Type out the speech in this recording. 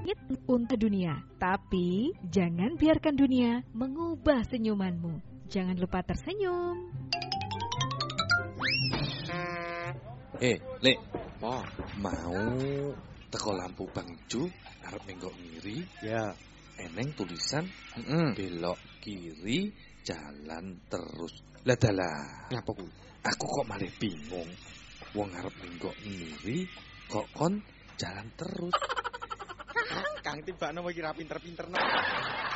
untuk dunia. Tapi jangan biarkan dunia mengubah senyumanmu. Jangan lupa tersenyum. Lek, mau teko lampu Bang Ijo arep nenggok ngiri. Ya. Eneng tulisan belok kiri jalan terus. Lah dalah. Ngapa kuwi? Aku kok malah bingung. Wong arep nenggok ngiri kok kon jalan terus. Kang tibakno iki ra pinter-pinterno.